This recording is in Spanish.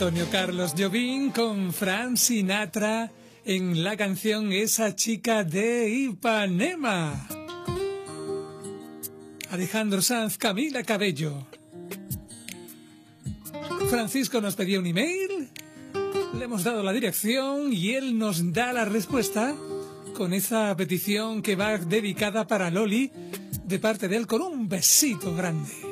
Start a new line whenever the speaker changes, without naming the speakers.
Antonio Carlos Jobim con Frank Sinatra en la canción Esa chica de Ipanema. Alejandro Sanz, Camila Cabello. Francisco nos pedía un email, le hemos dado la dirección y él nos da la respuesta con esa petición que va dedicada para Loli de parte de él con un besito grande.